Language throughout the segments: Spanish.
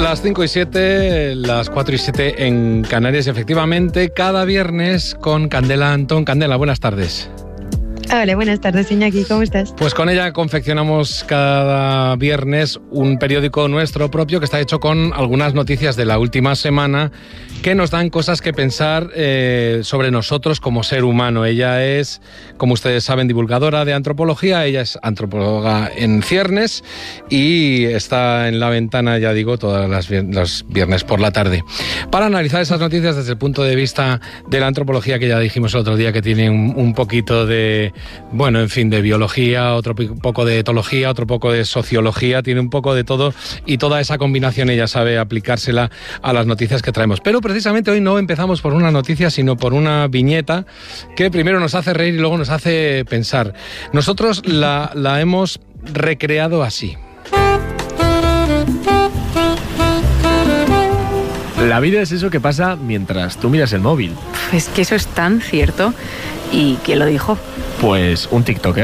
Las 5:07, las 4:07 en Canarias, efectivamente, cada viernes con Candela Antón. Candela, buenas tardes. Hola, buenas tardes, Iñaki, ¿cómo estás? Pues con ella confeccionamos cada viernes un periódico nuestro propio que está hecho con algunas noticias de la última semana que nos dan cosas que pensar sobre nosotros como ser humano. Ella es, como ustedes saben, divulgadora de antropología, ella es antropóloga en ciernes y está en La Ventana, ya digo, todos los viernes por la tarde. Para analizar esas noticias desde el punto de vista de la antropología, que ya dijimos el otro día que tiene un poquito de, bueno, en fin, de biología, otro poco de etología, otro poco de sociología, tiene un poco de todo y toda esa combinación ella sabe aplicársela a las noticias que traemos. Pero precisamente hoy no empezamos por una noticia, sino por una viñeta que primero nos hace reír y luego nos hace pensar. Nosotros la hemos recreado así. La vida es eso que pasa mientras tú miras el móvil. Es que eso es tan cierto. ¿Y quién lo dijo? Pues un TikToker.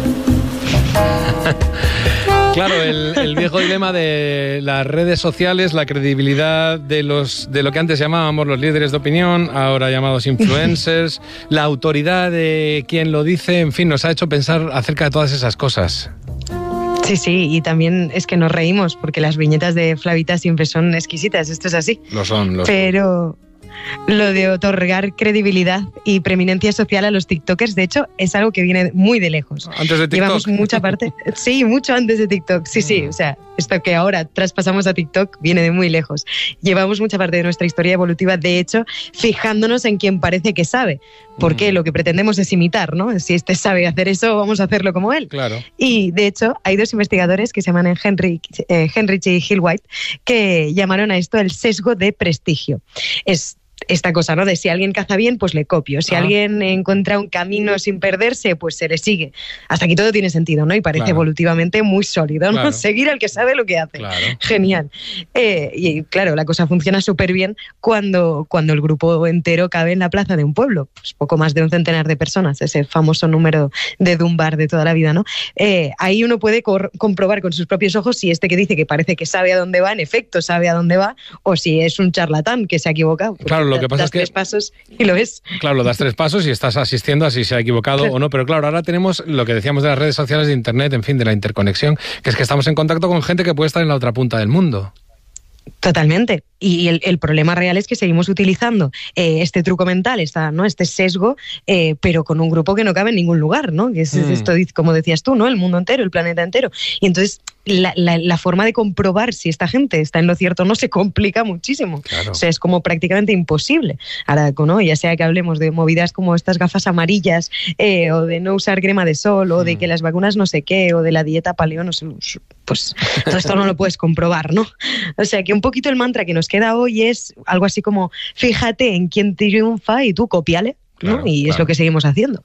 Claro, el viejo dilema de las redes sociales, la credibilidad de lo que antes llamábamos los líderes de opinión, ahora llamados influencers, la autoridad de quien lo dice, en fin, nos ha hecho pensar acerca de todas esas cosas. Sí, y también es que nos reímos porque las viñetas de Flavita siempre son exquisitas, esto es así. Lo son. Pero lo de otorgar credibilidad y preeminencia social a los TikTokers, de hecho, es algo que viene muy de lejos. ¿Antes de TikTok? Llevamos mucha parte... Sí, mucho antes de TikTok. Sí, o sea, esto que ahora traspasamos a TikTok viene de muy lejos. Llevamos mucha parte de nuestra historia evolutiva, de hecho, fijándonos en quien parece que sabe. Porque lo que pretendemos es imitar, ¿no? Si este sabe hacer eso, vamos a hacerlo como él. Claro. Y, de hecho, hay dos investigadores que se llaman Henrich y Hill White que llamaron a esto el sesgo de prestigio. Es esta cosa, ¿no? De si alguien caza bien, pues le copio. Si alguien encuentra un camino sin perderse, pues se le sigue. Hasta aquí todo tiene sentido, ¿no? Y parece evolutivamente muy sólido, ¿no? Claro. Seguir al que sabe lo que hace. Claro. Genial. Y claro, la cosa funciona súper bien cuando el grupo entero cabe en la plaza de un pueblo. Pues poco más de un centenar de personas, ese famoso número de Dunbar de toda la vida, ¿no? Ahí uno puede comprobar con sus propios ojos si este que dice que parece que sabe a dónde va, en efecto sabe a dónde va, o si es un charlatán que se ha equivocado. Claro, lo que pasa es que das 3 pasos y lo es. Claro, das 3 pasos y estás asistiendo a si se ha equivocado o no, pero claro, ahora tenemos lo que decíamos de las redes sociales, de internet, en fin, de la interconexión, que es que estamos en contacto con gente que puede estar en la otra punta del mundo. Totalmente. Y el problema real es que seguimos utilizando este truco mental, este sesgo, pero con un grupo que no cabe en ningún lugar, ¿no? Que es esto, como decías tú, ¿no? El mundo entero, el planeta entero. Y entonces la forma de comprobar si esta gente está en lo cierto no se complica muchísimo. Claro. O sea, es como prácticamente imposible. Ahora, ¿no? Ya sea que hablemos de movidas como estas gafas amarillas, o de no usar crema de sol, o de que las vacunas no sé qué, o de la dieta paleo, no sé, pues todo esto no lo puedes comprobar, ¿no? O sea, que un poquito el mantra que nos queda hoy es algo así como, fíjate en quién triunfa y tú cópiale, ¿no? Claro, y es lo que seguimos haciendo.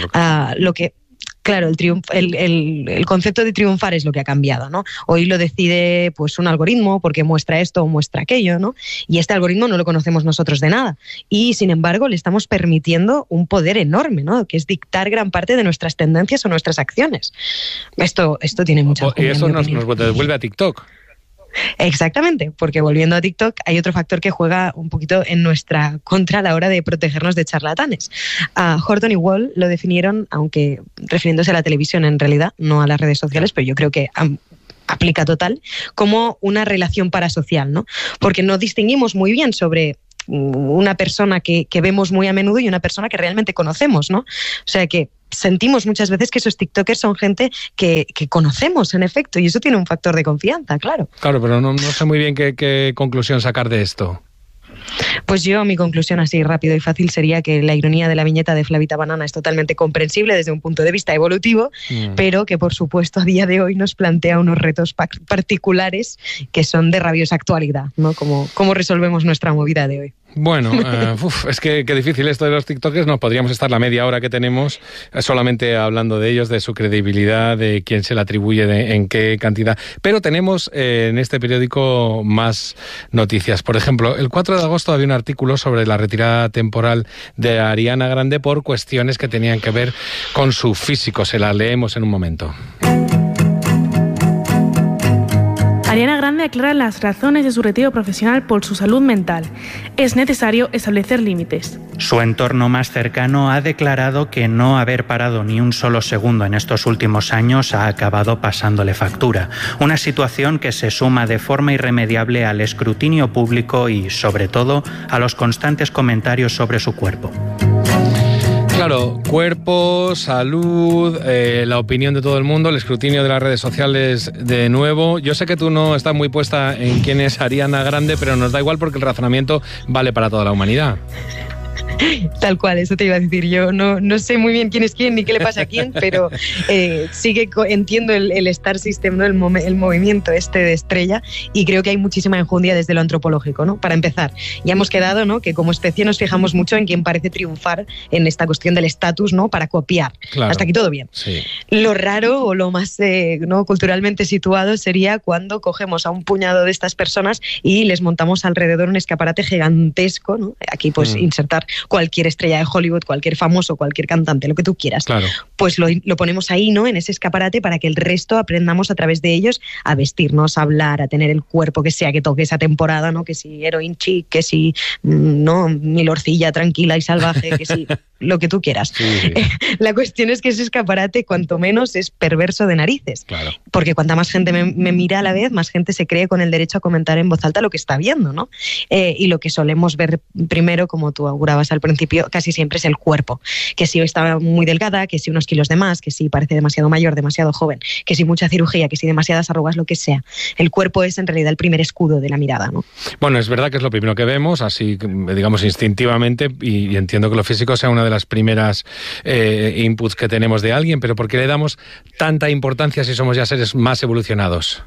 Claro, el concepto de triunfar es lo que ha cambiado, ¿no? Hoy lo decide pues un algoritmo porque muestra esto o muestra aquello, ¿no? Y este algoritmo no lo conocemos nosotros de nada. Y, sin embargo, le estamos permitiendo un poder enorme, ¿no? Que es dictar gran parte de nuestras tendencias o nuestras acciones. Esto tiene mucha... Y eso nos devuelve a TikTok. Exactamente, porque volviendo a TikTok hay otro factor que juega un poquito en nuestra contra a la hora de protegernos de charlatanes. Horton y Wall lo definieron, aunque refiriéndose a la televisión en realidad, no a las redes sociales, pero yo creo que aplica total, como una relación parasocial, ¿no? Porque no distinguimos muy bien sobre una persona que vemos muy a menudo y una persona que realmente conocemos, ¿no? O sea que sentimos muchas veces que esos TikTokers son gente que conocemos, en efecto, y eso tiene un factor de confianza, claro. Claro, pero no sé muy bien qué conclusión sacar de esto. Pues mi conclusión así rápido y fácil sería que la ironía de la viñeta de Flavita Banana es totalmente comprensible desde un punto de vista evolutivo, pero que por supuesto a día de hoy nos plantea unos retos particulares que son de rabiosa actualidad, ¿no? ¿Cómo resolvemos nuestra movida de hoy? Bueno, es que qué difícil esto de los TikTokers. Nos podríamos estar la media hora que tenemos solamente hablando de ellos, de su credibilidad, de quién se le atribuye, en qué cantidad. Pero tenemos en este periódico más noticias. Por ejemplo, el 4 de agosto había un artículo sobre la retirada temporal de Ariana Grande por cuestiones que tenían que ver con su físico. Se la leemos en un momento. Ariana Grande aclara las razones de su retiro profesional por su salud mental. Es necesario establecer límites. Su entorno más cercano ha declarado que no haber parado ni un solo segundo en estos últimos años ha acabado pasándole factura. Una situación que se suma de forma irremediable al escrutinio público y, sobre todo, a los constantes comentarios sobre su cuerpo. Claro, cuerpo, salud, la opinión de todo el mundo, el escrutinio de las redes sociales de nuevo. Yo sé que tú no estás muy puesta en quién es Ariana Grande, pero nos da igual porque el razonamiento vale para toda la humanidad. Tal cual, eso te iba a decir. Yo no sé muy bien quién es quién ni qué le pasa a quién, pero sí que entiendo el Star System, ¿no? el movimiento este de estrella, y creo que hay muchísima enjundia desde lo antropológico, ¿no? Para empezar, ya hemos quedado, ¿no?, que como especie nos fijamos mucho en quién parece triunfar en esta cuestión del estatus, ¿no?, para copiar. Claro. Hasta aquí todo bien. Sí. Lo raro o lo más ¿no?, culturalmente situado sería cuando cogemos a un puñado de estas personas y les montamos alrededor un escaparate gigantesco, ¿no? Aquí pues insertar cualquier estrella de Hollywood, cualquier famoso, cualquier cantante, lo que tú quieras. Claro. Pues lo ponemos ahí, ¿no?, en ese escaparate, para que el resto aprendamos a través de ellos a vestirnos, a hablar, a tener el cuerpo que sea que toque esa temporada, ¿no? Que si heroin chic, que si no, milorcilla tranquila y salvaje, que si lo que tú quieras. Sí. La cuestión es que ese escaparate, cuanto menos, es perverso de narices. Claro. Porque cuanta más gente me mira a la vez, más gente se cree con el derecho a comentar en voz alta lo que está viendo, ¿no? Y lo que solemos ver primero, como tú augurabas al principio, casi siempre es el cuerpo. Que si está muy delgada, que si unos kilos de más, que si parece demasiado mayor, demasiado joven, que si mucha cirugía, que si demasiadas arrugas, lo que sea. El cuerpo es en realidad el primer escudo de la mirada, ¿no? Bueno, es verdad que es lo primero que vemos, así digamos instintivamente, y entiendo que lo físico sea una de las primeras inputs que tenemos de alguien, pero ¿por qué le damos tanta importancia si somos ya seres más evolucionados?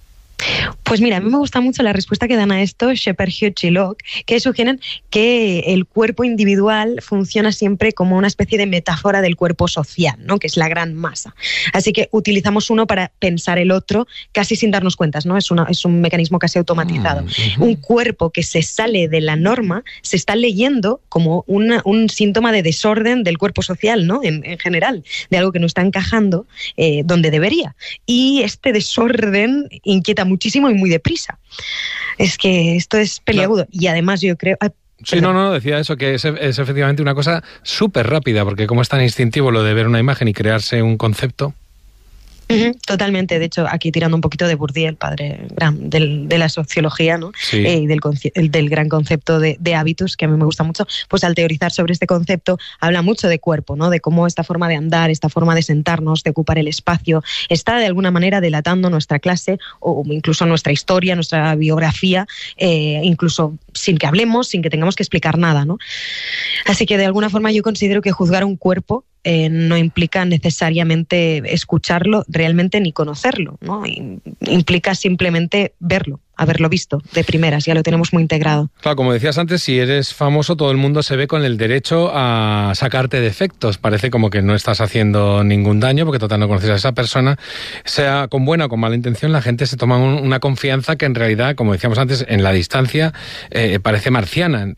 Pues mira, a mí me gusta mucho la respuesta que dan a esto Shepard, Hughes y Locke, que sugieren que el cuerpo individual funciona siempre como una especie de metáfora del cuerpo social, ¿no?, que es la gran masa. Así que utilizamos uno para pensar el otro casi sin darnos cuenta, ¿no? Es un mecanismo casi automatizado. Un cuerpo que se sale de la norma se está leyendo como un síntoma de desorden del cuerpo social, ¿no?, en general, de algo que no está encajando donde debería. Y este desorden inquieta muchísimo y muy deprisa. Es que esto es peliagudo. Claro. Y además yo creo... Sí, no, decía eso, que es efectivamente una cosa súper rápida, porque como es tan instintivo lo de ver una imagen y crearse un concepto... Totalmente. De hecho, aquí tirando un poquito de Bourdieu, el padre de la sociología, ¿no? Sí. Y del gran concepto de hábitos, que a mí me gusta mucho, pues al teorizar sobre este concepto habla mucho de cuerpo, ¿no? De cómo esta forma de andar, esta forma de sentarnos, de ocupar el espacio, está de alguna manera delatando nuestra clase o incluso nuestra historia, nuestra biografía, incluso sin que hablemos, sin que tengamos que explicar nada, ¿no? Así que de alguna forma yo considero que juzgar un cuerpo no implica necesariamente escucharlo realmente ni conocerlo, ¿no? Implica simplemente verlo, haberlo visto de primeras, ya lo tenemos muy integrado. Claro, como decías antes, si eres famoso, todo el mundo se ve con el derecho a sacarte defectos. Parece como que no estás haciendo ningún daño, porque total no conoces a esa persona. Sea con buena o con mala intención, la gente se toma una confianza que en realidad, como decíamos antes, en la distancia parece marciana.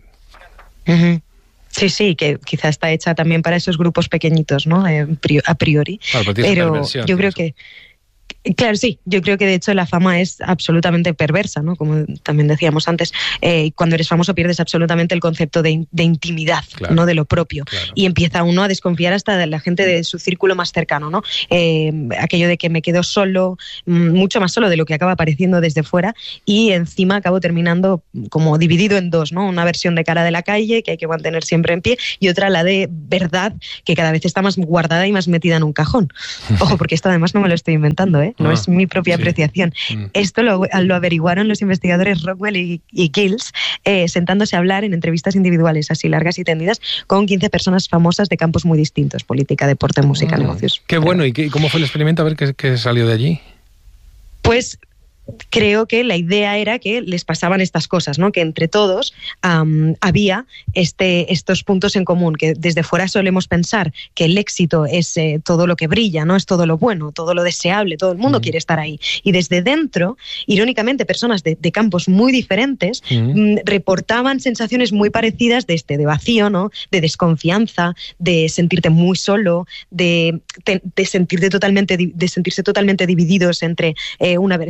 Sí, que quizá está hecha también para esos grupos pequeñitos, ¿no? A priori. Claro, pero yo creo que... Claro, sí. Yo creo que de hecho la fama es absolutamente perversa, ¿no? Como también decíamos antes, cuando eres famoso pierdes absolutamente el concepto de intimidad, claro, ¿no? De lo propio. Claro. Y empieza uno a desconfiar hasta de la gente de su círculo más cercano, ¿no? Aquello de que me quedo solo, mucho más solo de lo que acaba apareciendo desde fuera, y encima acabo terminando como dividido en dos, ¿no? Una versión de cara de la calle que hay que mantener siempre en pie, y otra la de verdad, que cada vez está más guardada y más metida en un cajón. Ojo, porque esto además no me lo estoy inventando, ¿eh? No es mi propia apreciación. Esto lo averiguaron los investigadores Rockwell y Giles, sentándose a hablar en entrevistas individuales así largas y tendidas con 15 personas famosas de campos muy distintos: política, deporte, música, negocios. Qué bueno. ¿Y cómo fue el experimento? A ver qué salió de allí. Pues creo que la idea era que les pasaban estas cosas, ¿no? Que entre todos había estos puntos en común, que desde fuera solemos pensar que el éxito es todo lo que brilla, ¿no? Es todo lo bueno, todo lo deseable, todo el mundo quiere estar ahí. Y desde dentro, irónicamente, personas de campos muy diferentes reportaban sensaciones muy parecidas de vacío, ¿no? De desconfianza, de sentirte muy solo, de sentirse totalmente divididos entre esta versión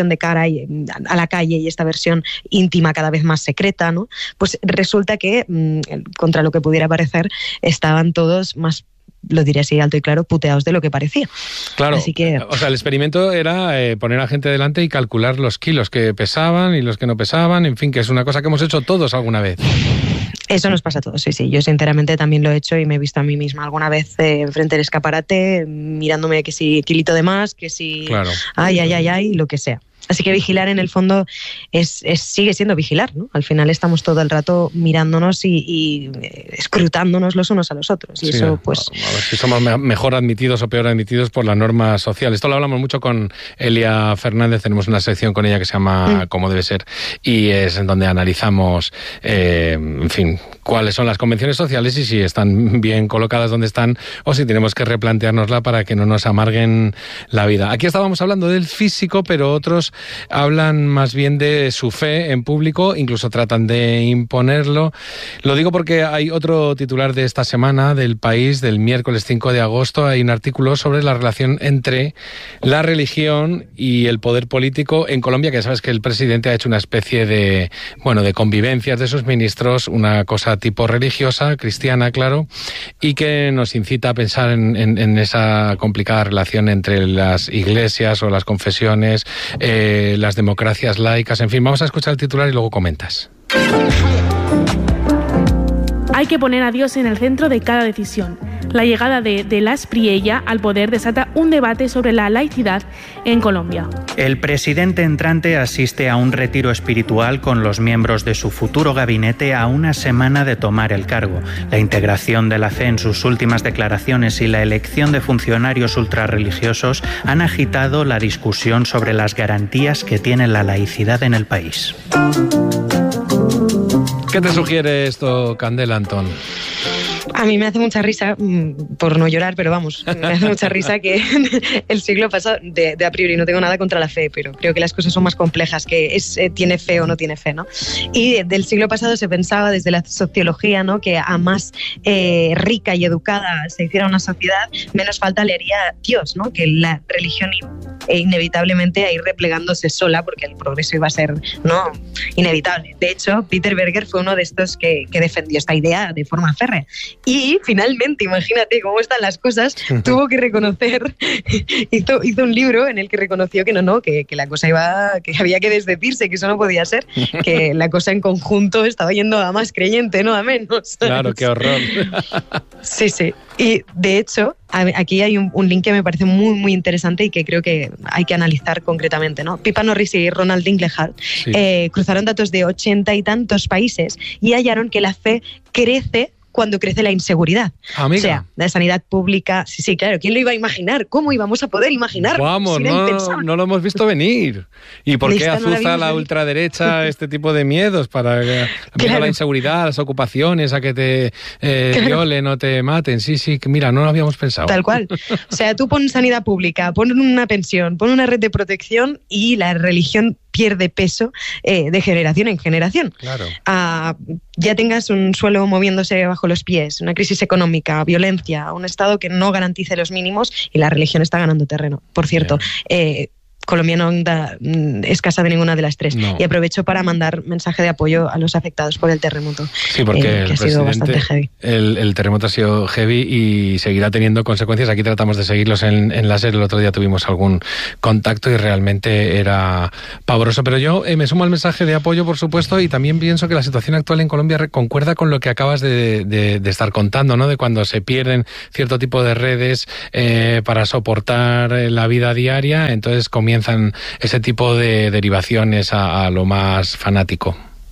versión de cara a la calle y esta versión íntima cada vez más secreta, ¿no? Pues resulta que, contra lo que pudiera parecer, estaban todos más, lo diré así alto y claro, puteados de lo que parecía. Claro, así que, o sea, el experimento era poner a gente delante y calcular los kilos que pesaban y los que no pesaban, en fin, que es una cosa que hemos hecho todos alguna vez. Eso nos pasa a todos, sí. Yo sinceramente también lo he hecho y me he visto a mí misma alguna vez enfrente del escaparate, mirándome que si kilito de más, que si claro. ay, lo que sea. Así que vigilar en el fondo sigue siendo vigilar, ¿no? Al final estamos todo el rato mirándonos y escrutándonos los unos a los otros. Y sí, eso, pues, a ver si somos mejor admitidos o peor admitidos por la norma social. Esto lo hablamos mucho con Elia Fernández, tenemos una sección con ella que se llama Cómo debe ser, y es en donde analizamos, en fin, cuáles son las convenciones sociales y si están bien colocadas donde están o si tenemos que replanteárnosla para que no nos amarguen la vida. Aquí estábamos hablando del físico, pero otros hablan más bien de su fe en público, incluso tratan de imponerlo. Lo digo porque hay otro titular de esta semana del País, del miércoles 5 de agosto, hay un artículo sobre la relación entre la religión y el poder político en Colombia, que sabes que el presidente ha hecho una especie de convivencias de sus ministros, una cosa tipo religiosa, cristiana, claro, y que nos incita a pensar en esa complicada relación entre las iglesias o las confesiones, las democracias laicas, en fin. Vamos a escuchar el titular y luego comentas. Hay que poner a Dios en el centro de cada decisión. La llegada de la Espriella al poder desata un debate sobre la laicidad en Colombia. El presidente entrante asiste a un retiro espiritual con los miembros de su futuro gabinete a una semana de tomar el cargo. La integración de la fe en sus últimas declaraciones y la elección de funcionarios ultrarreligiosos han agitado la discusión sobre las garantías que tiene la laicidad en el país. ¿Qué te sugiere esto, Candela, Antón? A mí me hace mucha risa, por no llorar, pero vamos, me hace mucha risa que el siglo pasado, de a priori no tengo nada contra la fe, pero creo que las cosas son más complejas, que tiene fe o no tiene fe, ¿no? Y del siglo pasado se pensaba desde la sociología, ¿no?, que a más rica y educada se hiciera una sociedad, menos falta le haría Dios, ¿no? Que la religión inevitablemente a ir replegándose sola porque el progreso iba a ser, ¿no?, inevitable. De hecho, Peter Berger fue uno de estos que defendió esta idea de forma férrea. Y finalmente, imagínate cómo están las cosas, tuvo que reconocer, hizo un libro en el que reconoció que que la cosa que había que desdecirse, que eso no podía ser, que la cosa en conjunto estaba yendo a más creyente, no a menos. Claro, qué horror. Sí. Y de hecho, aquí hay un link que me parece muy, muy interesante y que creo que hay que analizar concretamente, ¿no? Pippa Norris y Ronald Dinglehart cruzaron datos de 80 y tantos países y hallaron que la fe crece cuando crece la inseguridad. Amiga. O sea, la sanidad pública, sí, claro, ¿quién lo iba a imaginar? ¿Cómo íbamos a poder imaginar? Vamos, no lo hemos visto venir. ¿Y por qué azuza la ultraderecha este tipo de miedos? Para la inseguridad, las ocupaciones, a que te violen o te maten. Sí, mira, no lo habíamos pensado. Tal cual. O sea, tú pon sanidad pública, pon una pensión, pon una red de protección y la religión pierde peso de generación en generación. Claro. Ya tengas un suelo moviéndose bajo los pies, una crisis económica, violencia, un Estado que no garantice los mínimos y la religión está ganando terreno. Por cierto, Colombia no es casa de ninguna de las tres. No. Y aprovecho para mandar mensaje de apoyo a los afectados por el terremoto. Sí, porque que ha sido bastante heavy. El terremoto ha sido heavy y seguirá teniendo consecuencias. Aquí tratamos de seguirlos en la SER. El otro día tuvimos algún contacto y realmente era pavoroso. Pero yo me sumo al mensaje de apoyo, por supuesto, y también pienso que la situación actual en Colombia concuerda con lo que acabas de estar contando, ¿no? De cuando se pierden cierto tipo de redes para soportar la vida diaria, entonces comienzan ese tipo de derivaciones a lo más fanático.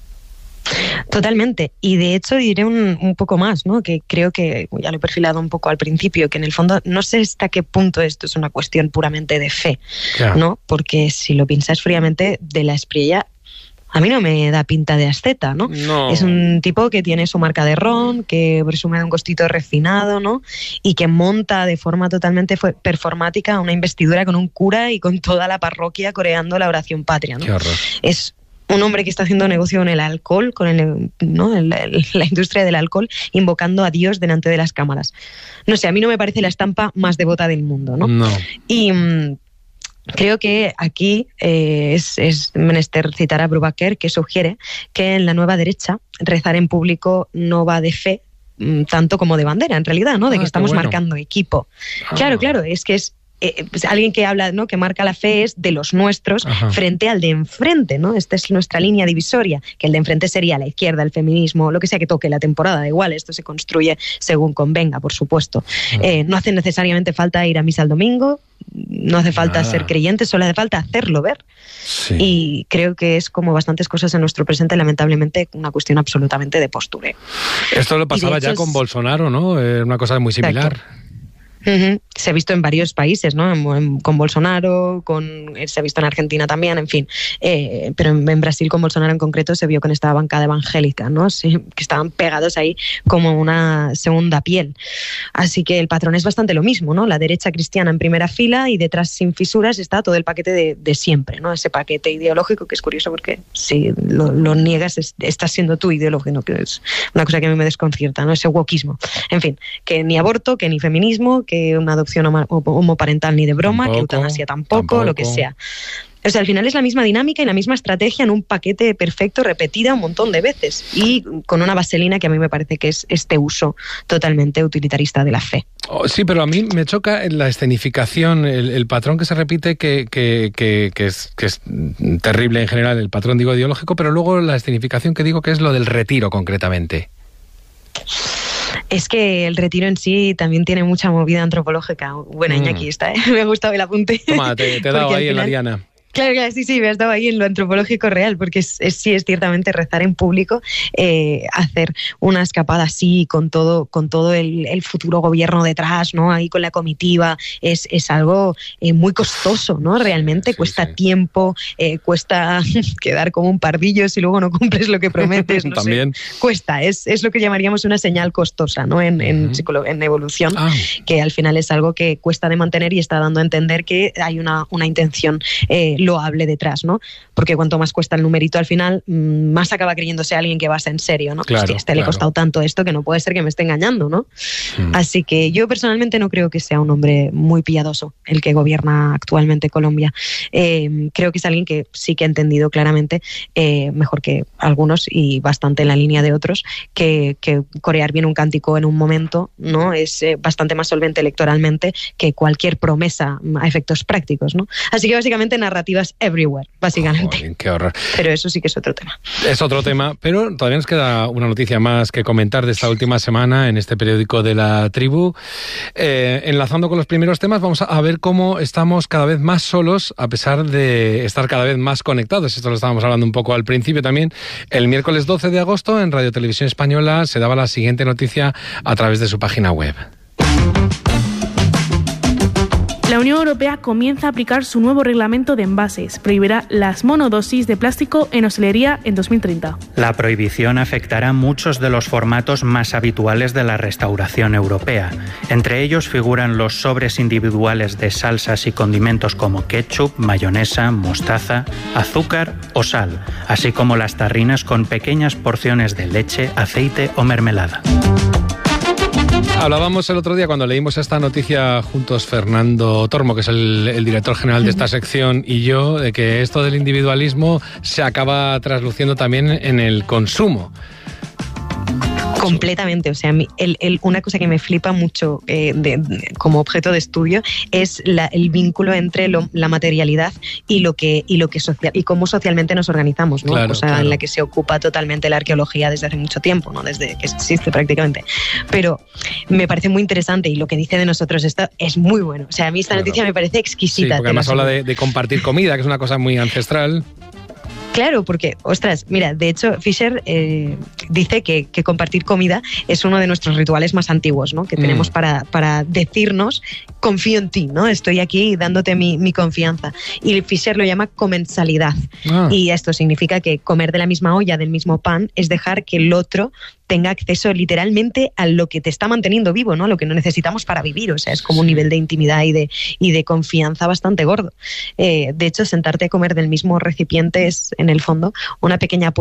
Totalmente. Y de hecho diré un poco más, ¿no? Que creo que ya lo he perfilado un poco al principio, que en el fondo no sé hasta qué punto esto es una cuestión puramente de fe, ¿no? Porque si lo piensas fríamente, de la Espriella a mí no me da pinta de asceta, ¿no? Es un tipo que tiene su marca de ron, que presume de un gustito refinado, ¿no? Y que monta de forma totalmente performática una investidura con un cura y con toda la parroquia coreando la oración patria, ¿no? Qué horror. Es un hombre que está haciendo negocio con el alcohol, con la industria del alcohol, invocando a Dios delante de las cámaras. No sé, a mí no me parece la estampa más devota del mundo, ¿no? No. creo que aquí es menester citar a Brubaker, que sugiere que en la nueva derecha rezar en público no va de fe tanto como de bandera, en realidad, ¿no? De que estamos marcando equipo. Claro, es que es pues alguien que habla, ¿no? Que marca la fe es de los nuestros frente al de enfrente, ¿no? Esta es nuestra línea divisoria, que el de enfrente sería la izquierda, el feminismo, lo que sea que toque la temporada, da igual, esto se construye según convenga, por supuesto. No hace necesariamente falta ir a misa el domingo, no hace falta ser creyente, solo hace falta hacerlo ver. Sí. Y creo que es, como bastantes cosas en nuestro presente, lamentablemente una cuestión absolutamente de postureo. Esto lo pasaba ya con Bolsonaro, ¿no? Una cosa muy similar. Exacto. Se ha visto en varios países, ¿no? Con Bolsonaro, se ha visto en Argentina también, en fin. Pero en Brasil, con Bolsonaro en concreto, se vio con esta bancada evangélica, ¿no? Sí, que estaban pegados ahí como una segunda piel. Así que el patrón es bastante lo mismo, ¿no? La derecha cristiana en primera fila y detrás, sin fisuras, está todo el paquete de siempre, ¿no? Ese paquete ideológico, que es curioso porque si lo niegas, estás siendo tú ideológico, ¿no? Que es una cosa que a mí me desconcierta, ¿no? Ese wokismo. En fin, que ni aborto, que ni feminismo, que una adopción homoparental ni de broma, que eutanasia tampoco, lo que sea. O sea, al final es la misma dinámica y la misma estrategia en un paquete perfecto, repetida un montón de veces y con una vaselina que a mí me parece que es este uso totalmente utilitarista de la fe. Sí, pero a mí me choca la escenificación, el patrón que se repite, que es terrible en general, el patrón, digo, ideológico, pero luego la escenificación que digo que es lo del retiro concretamente. Es que el retiro en sí también tiene mucha movida antropológica. Buena, Iñaki, está, ¿eh? Me ha gustado el apunte. Toma, te he dado ahí en la diana. Claro, sí, me has dado ahí en lo antropológico real, porque sí es ciertamente rezar en público, hacer una escapada así, con todo el futuro gobierno detrás, ¿no? Ahí con la comitiva, es algo muy costoso, ¿no? Realmente cuesta tiempo, cuesta quedar como un pardillo si luego no cumples lo que prometes, no También. sé. Cuesta, es lo que llamaríamos una señal costosa, ¿no? En evolución, que al final es algo que cuesta de mantener y está dando a entender que hay una intención loable detrás, ¿no? Porque cuanto más cuesta el numerito al final, más acaba creyéndose alguien que va en serio, ¿no? Claro, Hostia, le ha costado tanto esto que no puede ser que me esté engañando, ¿no? Así que yo personalmente no creo que sea un hombre muy piadoso el que gobierna actualmente Colombia. Creo que es alguien que sí que ha entendido claramente, mejor que algunos y bastante en la línea de otros, que corear bien un cántico en un momento, ¿no? Es bastante más solvente electoralmente que cualquier promesa a efectos prácticos, ¿no? Así que básicamente narrativas everywhere, básicamente. Joder, qué horror. Pero eso sí que es otro tema. Es otro tema, pero todavía nos queda una noticia más que comentar de esta última semana en este periódico de La Tribu. Enlazando con los primeros temas, vamos a ver cómo estamos cada vez más solos, a pesar de estar cada vez más conectados. Esto lo estábamos hablando un poco al principio también. El miércoles 12 de agosto, en Radio Televisión Española, se daba la siguiente noticia a través de su página web. La Unión Europea comienza a aplicar su nuevo reglamento de envases. Prohibirá las monodosis de plástico en hostelería en 2030. La prohibición afectará muchos de los formatos más habituales de la restauración europea. Entre ellos figuran los sobres individuales de salsas y condimentos como ketchup, mayonesa, mostaza, azúcar o sal, así como las tarrinas con pequeñas porciones de leche, aceite o mermelada. Hablábamos el otro día cuando leímos esta noticia juntos, Fernando Tormo, que es el director general de esta sección, y yo, de que esto del individualismo se acaba trasluciendo también en el consumo. Completamente, o sea, una cosa que me flipa mucho como objeto de estudio es el vínculo entre la materialidad y lo que social, y cómo socialmente nos organizamos, ¿no? Claro, cosa en la que se ocupa totalmente la arqueología desde hace mucho tiempo, ¿no? Desde que existe prácticamente. Pero me parece muy interesante y lo que dice de nosotros esto es muy bueno. O sea, a mí esta noticia me parece exquisita. Sí, porque además habla de compartir comida, que es una cosa muy ancestral. Claro, porque, ostras, mira, de hecho Fisher dice que compartir comida es uno de nuestros rituales más antiguos, ¿no? Que tenemos para decirnos, confío en ti, ¿no? Estoy aquí dándote mi confianza. Y Fisher lo llama comensalidad. Y esto significa que comer de la misma olla, del mismo pan, es dejar que el otro tenga acceso literalmente a lo que te está manteniendo vivo, ¿no? Lo que no necesitamos para vivir. O sea, es como un nivel de intimidad y de confianza bastante gordo. De hecho, sentarte a comer del mismo recipiente es, en el fondo, una pequeña apuesta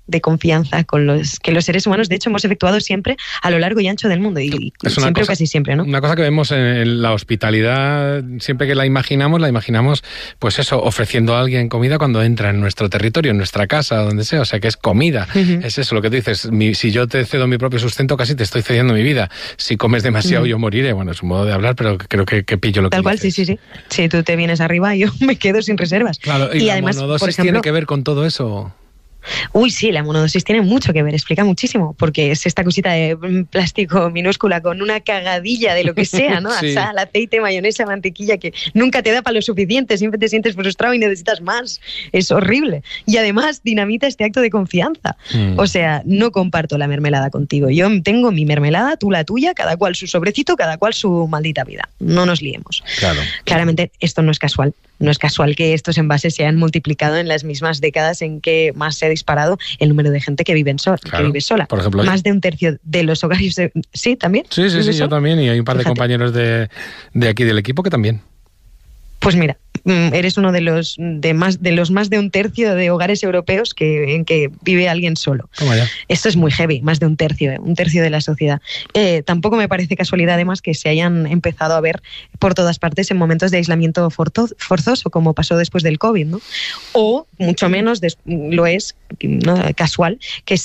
de confianza con los que los seres humanos, de hecho, hemos efectuado siempre a lo largo y ancho del mundo, y siempre o casi siempre, ¿no? Una cosa que vemos en la hospitalidad, siempre que la imaginamos, pues eso, ofreciendo a alguien comida cuando entra en nuestro territorio, en nuestra casa, donde sea, o sea, que es comida. Es eso lo que tú dices, si yo te cedo mi propio sustento, casi te estoy cediendo mi vida. Si comes demasiado, yo moriré. Bueno, es un modo de hablar, pero creo que pillo lo que Tal cual, dices. sí. Si tú te vienes arriba, yo me quedo sin reservas. Claro, y además, monodosis por ejemplo, tiene que ver con todo eso. Uy, sí, la monodosis tiene mucho que ver, explica muchísimo, porque es esta cosita de plástico minúscula con una cagadilla de lo que sea, ¿no? Sí. Sal, aceite, mayonesa, mantequilla, que nunca te da para lo suficiente, siempre te sientes frustrado y necesitas más. Es horrible. Y además dinamita este acto de confianza. O sea, no comparto la mermelada contigo. Yo tengo mi mermelada, tú la tuya, cada cual su sobrecito, cada cual su maldita vida. No nos liemos. Claro. Claramente esto no es casual. No es casual que estos envases se hayan multiplicado en las mismas décadas en que más se ha disparado el número de gente que vive sola. Por ejemplo, más de un tercio de los hogares... ¿Sí, también? Sí, yo también, y hay un par de compañeros de aquí del equipo que también. Pues mira, eres uno de los más de un tercio de hogares europeos en que vive alguien solo. Toma ya. Esto es muy heavy, más de un tercio de la sociedad. Tampoco me parece casualidad, además, que se hayan empezado a ver por todas partes en momentos de aislamiento forzoso, como pasó después del COVID, ¿no? O, mucho menos, lo es, ¿no?, casual que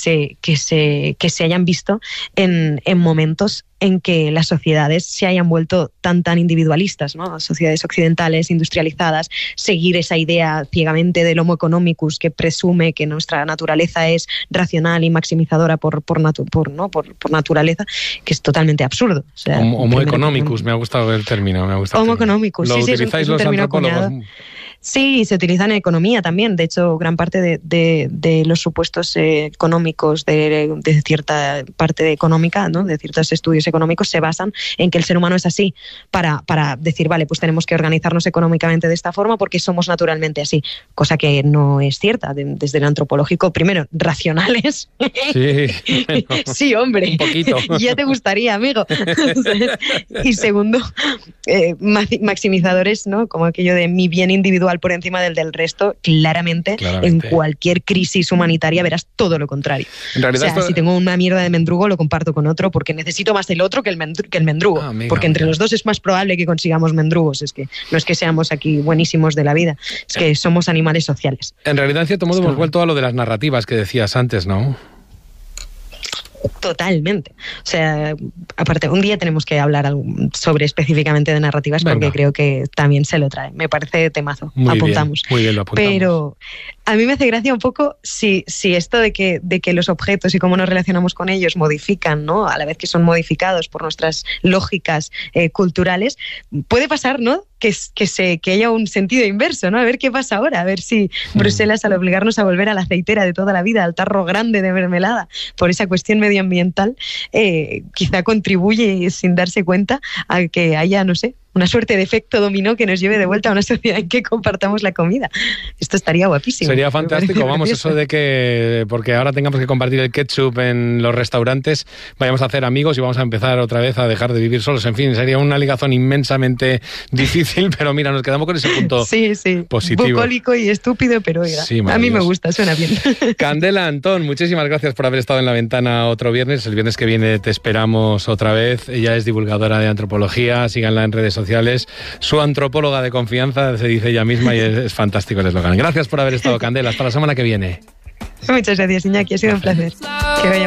se hayan visto en momentos en que las sociedades se hayan vuelto tan individualistas, ¿no? Sociedades occidentales, industrializadas, seguir esa idea ciegamente del homo economicus que presume que nuestra naturaleza es racional y maximizadora por naturaleza, que es totalmente absurdo. O sea, homo economicus, me ha gustado el término. Homo economicus, ¿Lo sí, utilizáis es un los término antropólogos? acuñado. Sí, se utiliza en economía también. De hecho, gran parte de los supuestos económicos de cierta parte económica, ¿no?, de ciertos estudios económicos, se basan en que el ser humano es así, para decir, vale, pues tenemos que organizarnos económicamente de esta forma porque somos naturalmente así, cosa que no es cierta. Desde el antropológico, primero, racionales. Sí, bueno, sí, hombre. Un poquito. Ya te gustaría, amigo. Y segundo, maximizadores, ¿no?, como aquello de mi bien individual por encima del resto. Claramente, en cualquier crisis humanitaria verás todo lo contrario. En realidad, o sea, si tengo una mierda de mendrugo, lo comparto con otro porque necesito más el otro que el mendrugo. Porque entre los dos es más probable que consigamos mendrugos. Es que no es que seamos aquí buenísimos de la vida, es que somos animales sociales. En realidad, en cierto modo, hemos vuelto a lo de las narrativas que decías antes, ¿no? Totalmente. O sea, aparte, un día tenemos que hablar específicamente de narrativas. Venga. Porque creo que también se lo trae. Me parece temazo. Apuntamos. Muy bien, lo apuntamos. Pero a mí me hace gracia un poco si esto de que los objetos y cómo nos relacionamos con ellos modifican, ¿no?, a la vez que son modificados por nuestras lógicas culturales, puede pasar, ¿no?, que haya un sentido inverso, ¿no? A ver qué pasa ahora, a ver si Bruselas, al obligarnos a volver a la aceitera de toda la vida, al tarro grande de mermelada, por esa cuestión medioambiental, quizá contribuye sin darse cuenta a que haya, no sé, una suerte de efecto dominó que nos lleve de vuelta a una sociedad en que compartamos la comida. Esto estaría guapísimo. Sería fantástico, vamos, eso de que, porque ahora tengamos que compartir el ketchup en los restaurantes, vayamos a hacer amigos y vamos a empezar otra vez a dejar de vivir solos. En fin, sería una ligazón inmensamente difícil, pero mira, nos quedamos con ese punto positivo. Bucólico y estúpido, pero oiga, sí, a mí me gusta, suena bien. Candela Antón, muchísimas gracias por haber estado en La Ventana otro viernes. El viernes que viene te esperamos otra vez. Ella es divulgadora de antropología, síganla en redes sociales. Su antropóloga de confianza, se dice ella misma, y es fantástico el eslogan. Gracias por haber estado, Candela. Hasta la semana que viene. Muchas gracias, Iñaki. Ha sido un placer. Que vaya